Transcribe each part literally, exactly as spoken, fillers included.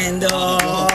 Tremendo.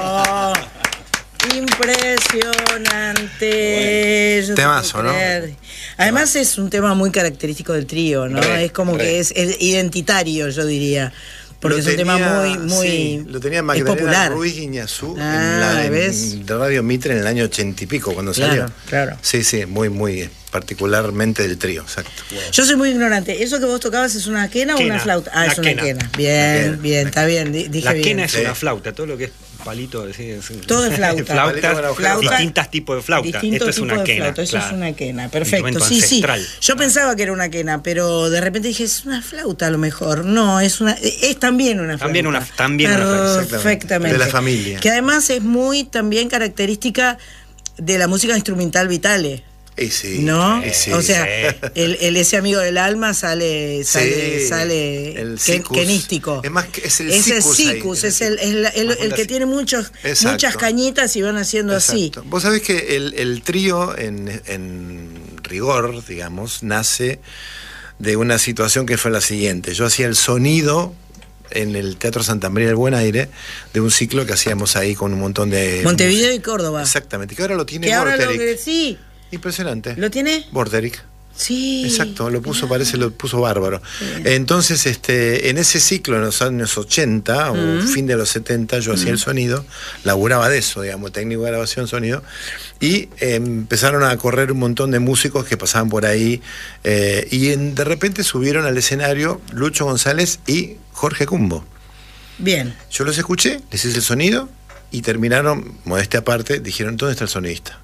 Impresionante. Yo Temazo, ¿no? Además es un tema muy característico del trío, ¿no? Re, es como re. que es, es identitario, yo diría. Porque Lo es un tenía, tema muy, muy sí, lo tenía es Magdalena popular. Ruiz Guiñazú Ah, en la de, ¿ves? de Radio Mitre en el año ochenta y pico, cuando Claro, salió. claro. Sí, sí, muy, muy particularmente del trío, exacto. Yo soy muy ignorante. ¿Eso que vos tocabas es una quena o Quena. una flauta? Ah, La es una quena. quena. Bien, quena. bien, está bien. di- Dije La bien. quena es Sí. una flauta, todo lo que es palito, sí, es- Todo es flauta. flautas, Palito con agujero. Flauta. distintos tipos de flauta. Distintos Esto es tipos una de quena. flauta, eso claro. es una quena, perfecto. Instrumento Sí, sí. ancestral. Yo pensaba que era una quena, pero de repente dije, es una flauta a lo mejor. No, es una es también una flauta. También una- también una flauta, Perfectamente. de la familia. Que además es muy también característica de la música instrumental Vitale. Y sí, ¿No? y sí. O sea, sí. el, el ese amigo del alma sale, sale, Sí, sale el que- sicus. kenístico. Es más que- es el Es el sicus ahí, sicus, es es el el, el, el- el que Así. tiene muchos, Exacto. muchas cañitas y van haciendo así. Exacto. Vos sabés que el, el trío, en, en rigor, digamos, nace de una situación que fue la siguiente. Yo hacía el sonido en el Teatro Santa María del Buen Aire de un ciclo que hacíamos ahí con un montón de... Montevideo y Córdoba. Exactamente, que ahora lo tiene Que ahora lo Borteric. que sí, Impresionante. ¿lo tiene? Borteric. Sí. Exacto, lo puso, Mirá. parece, lo puso bárbaro. Entonces, este, en ese ciclo, en los años ochenta, o fin de los setenta, yo hacía el sonido, laburaba de eso, digamos, técnico de grabación, sonido, y eh, empezaron a correr un montón de músicos que pasaban por ahí, eh, y en- de repente subieron al escenario Lucho González y Jorge Cumbo. Bien. Yo los escuché, les hice el sonido, y terminaron, modestia aparte, dijeron, ¿dónde está el sonidista?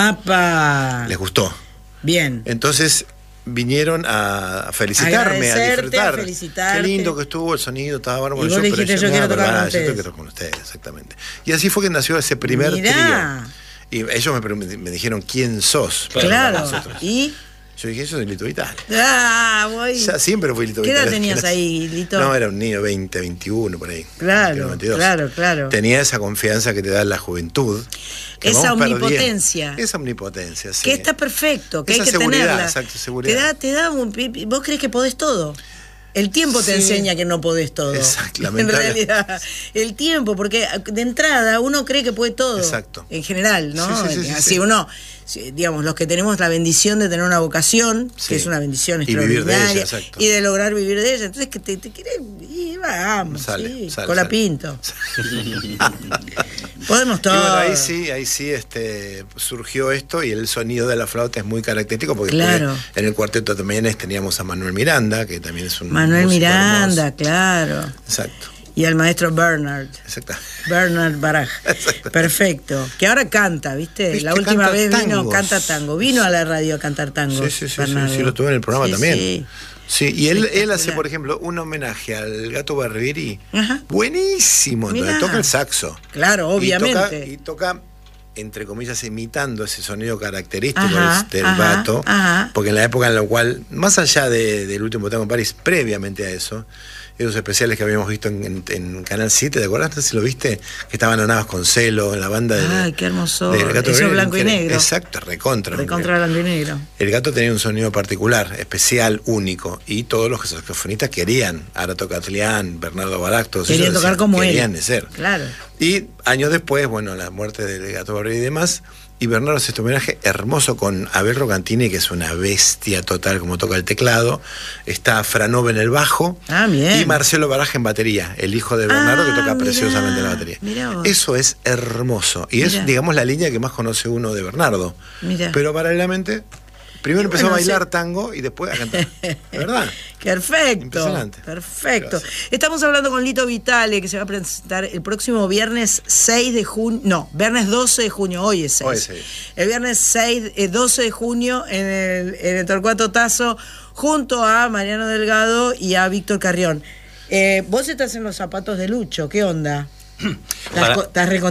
¡Apa! Les gustó. Bien. Entonces vinieron a felicitarme, a Agradecerte, disfrutar. a felicitarte. Qué lindo que estuvo el sonido, estaba bárbaro. Y vos Yo, le pero dijiste, yo, yo quiero "Mira, tocar pero, con ah, yo tengo ustedes". que tocar con ustedes, exactamente. Y así fue que nació ese primer Mirá. trío. Y ellos me, pregun- me dijeron, ¿quién sos? Para Claro. nosotros. ¿Y? Yo dije, yo soy Lito Vitale. Ah, voy. Ya siempre fui Lito ¿Qué Vitale. edad tenías ahí, Lito? No, era un niño, veinte, veintiuno, por ahí. Claro, veintidós. claro, claro. Tenía esa confianza que te da la juventud. que Esa vamos perdiendo. omnipotencia. Esa omnipotencia, sí. Que está perfecto, que Esa hay que seguridad, tenerla. exacto, seguridad. Te da, te da un pi- vos crees que podés todo. El tiempo te Sí. enseña que no podés todo. Exacto, En lamentable. realidad, el tiempo, porque de entrada uno cree que puede todo. Exacto. En general, ¿no? Sí, sí, sí, sí, Así sí. uno, si- digamos, los que tenemos la bendición de tener una vocación, Sí. que es una bendición Y vivir de extraordinaria, ella, exacto. y de lograr vivir de ella. Entonces, que te, te querés, y vamos, Sale, sí, sale, con la sale. pinto. Podemos Y todo. bueno, ahí sí, ahí sí este, surgió esto y el sonido de la flauta es muy característico porque Claro. después en el cuarteto también es- teníamos a Manuel Miranda, que también es un Manuel músico Miranda, hermoso. claro. Exacto, Y al maestro Bernard. exacto. Bernard Baraj. Exacto. Perfecto. Que ahora canta, ¿viste? ¿Viste? La última Canta vez vino, tangos. canta tango. Vino a la radio a cantar tango. Sí, sí, sí, sí, Bernardo. sí, lo tuve en el programa Sí, también. sí. Sí, y él, él hace, Espectacular. por ejemplo, un homenaje al Gato Barbieri. Ajá. Buenísimo, donde Mirá. toca el saxo. Claro, Y obviamente. toca, y toca, entre comillas, imitando ese sonido característico Ajá, del ajá, gato. ajá. Porque en la época en la cual, más allá de- del último tango en París, previamente a eso, esos especiales que habíamos visto en, en- en Canal siete, ¿te acordás? No sé si lo viste, que estaban Ana Vasconcelos en la banda de. Ay, qué hermoso. del Gato Eso Barbieri, blanco y que era- negro. Exacto, recontra. Recontra blanco y negro. El gato tenía un sonido particular, especial, único, y todos los saxofonistas querían, Arato Catlián, Bernardo Baraj, todos Querían ellos tocar decían, como él. querían ser. Claro. Y años después, bueno, la muerte del Gato Barbieri y demás, y Bernardo hace este homenaje hermoso con Abel Rocantini, que es una bestia total como toca el teclado, está Franove en el bajo, Ah, bien. y Marcelo Baraj en batería, el hijo de Bernardo, Ah, que toca mirá, preciosamente la batería. mirá vos. Eso es hermoso, y Mirá. es, digamos, la línea que más conoce uno de Bernardo. Mirá. Pero paralelamente, primero empezó Bueno, a bailar sí. tango y después a cantar. ¿De verdad? Perfecto. Impresionante. Perfecto. Gracias. Estamos hablando con Lito Vitale, que se va a presentar el próximo viernes seis de junio. No, viernes doce de junio. Hoy es seis. Hoy es seis. El viernes seis, eh, doce de junio en el, en el Torcuato Tazo, junto a Mariano Delgado y a Víctor Carrión. Eh, vos estás en los zapatos de Lucho. ¿Qué onda? ¿Estás, Para- co- estás recon-